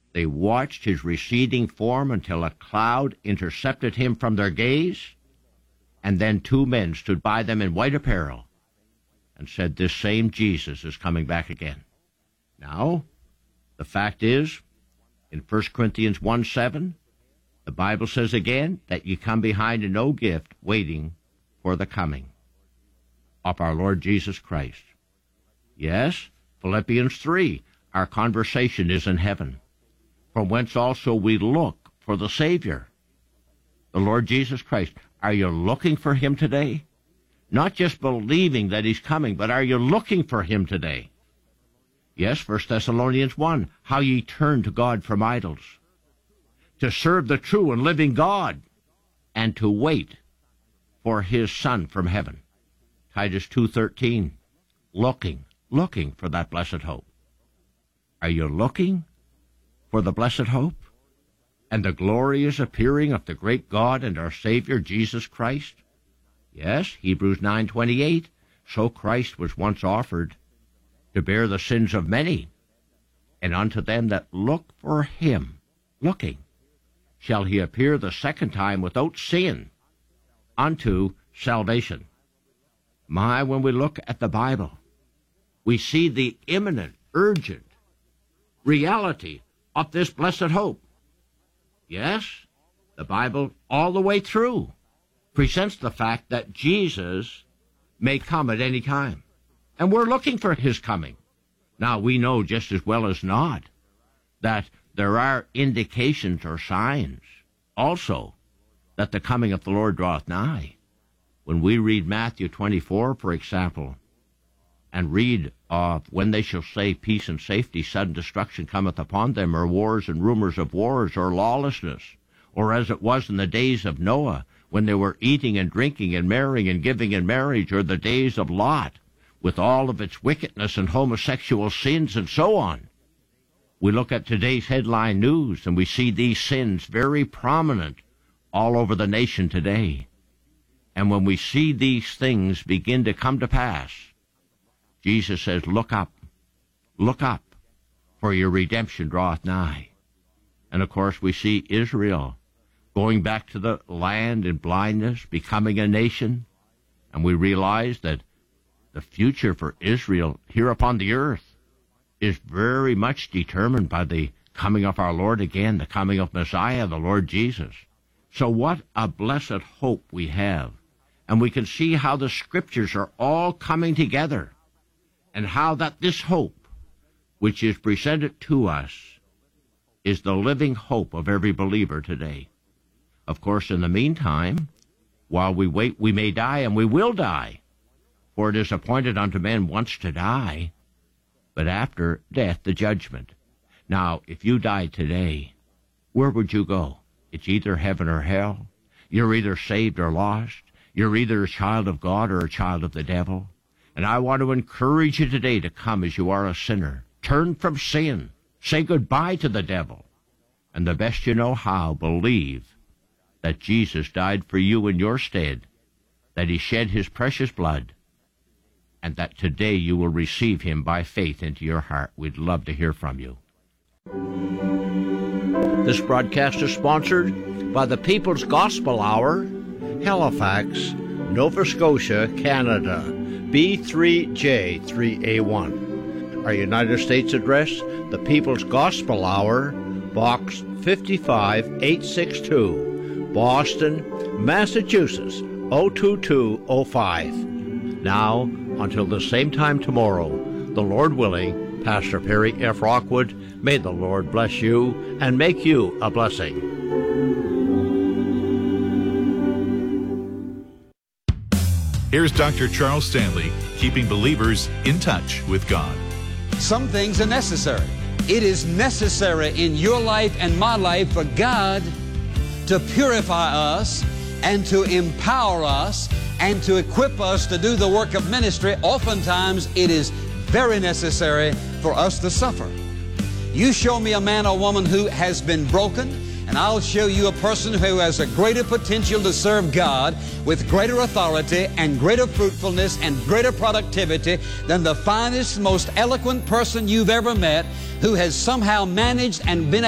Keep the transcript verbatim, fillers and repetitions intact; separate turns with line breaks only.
They watched his receding form until a cloud intercepted him from their gaze, and then two men stood by them in white apparel and said, "This same Jesus is coming back again." Now, the fact is, in First Corinthians one seven, the Bible says again that you come behind in no gift, waiting for the coming of our Lord Jesus Christ. Yes, Philippians three, our conversation is in heaven, from whence also we look for the Savior, the Lord Jesus Christ. Are you looking for him today? Not just believing that he's coming, but are you looking for him today? Yes, First Thessalonians one, how ye turn to God from idols, to serve the true and living God, and to wait for his Son from heaven. Titus two thirteen, looking, looking for that blessed hope. Are you looking for the blessed hope and the glorious appearing of the great God and our Savior, Jesus Christ? Yes, Hebrews nine twenty-eight, so Christ was once offered to bear the sins of many, and unto them that look for him, looking, shall he appear the second time without sin unto salvation. My, when we look at the Bible, we see the imminent, urgent reality of this blessed hope. Yes, the Bible all the way through presents the fact that Jesus may come at any time, and we're looking for his coming. Now, we know just as well as not that there are indications or signs also that the coming of the Lord draweth nigh. When we read Matthew twenty-four, for example, and read of when they shall say peace and safety, sudden destruction cometh upon them, or wars and rumors of wars, or lawlessness, or as it was in the days of Noah, when they were eating and drinking and marrying and giving in marriage, or the days of Lot, with all of its wickedness and homosexual sins and so on. We look at today's headline news, and we see these sins very prominent all over the nation today. And when we see these things begin to come to pass, Jesus says, look up, look up, for your redemption draweth nigh. And of course we see Israel going back to the land in blindness, becoming a nation, and we realize that the future for Israel here upon the earth is very much determined by the coming of our Lord again, the coming of Messiah, the Lord Jesus. So what a blessed hope we have. And we can see how the Scriptures are all coming together, and how that this hope, which is presented to us, is the living hope of every believer today. Of course, in the meantime, while we wait, we may die, and we will die. For it is appointed unto men once to die, but after death the judgment. Now, if you died today, where would you go? It's either heaven or hell. You're either saved or lost. You're either a child of God or a child of the devil. And I want to encourage you today to come as you are a sinner. Turn from sin. Say goodbye to the devil. And the best you know how, believe that Jesus died for you in your stead, that he shed his precious blood, and that today you will receive him by faith into your heart. We'd love to hear from you. This broadcast is sponsored by the People's Gospel Hour, Halifax, Nova Scotia, Canada, B three J three A one. Our United States address, the People's Gospel Hour, Box fifty-five eight sixty-two, Boston, Massachusetts, oh two two oh five. Now, until the same time tomorrow, the Lord willing, Pastor Perry F. Rockwood, may the Lord bless you and make you a blessing.
Here's Doctor Charles Stanley, keeping believers in touch with God.
Some things are necessary. It is necessary in your life and my life for God to purify us and to empower us and to equip us to do the work of ministry. Oftentimes, it is very necessary for us to suffer. You show me a man or woman who has been broken, and I'll show you a person who has a greater potential to serve God with greater authority and greater fruitfulness and greater productivity than the finest, most eloquent person you've ever met, who has somehow managed and been